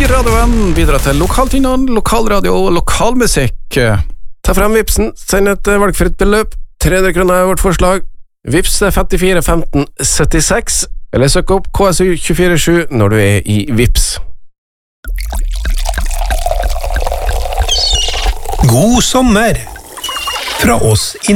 radioen bidrar til lokaltinnhold, lokalradio og lokalmusikk. Ta frem Vipsen, send et valgfritt beløp. 300 kroner er vårt forslag. Vips 54 15 76, eller søk opp KSU 247 når du er i Vips. God sommer fra oss i